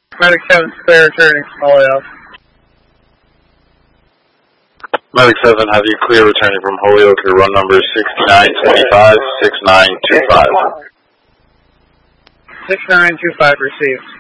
Medic 7 clear returning from Holyoke. Medic 7, have you clear returning from Holyoke. Your run number is 6925, 6925. 6925 received.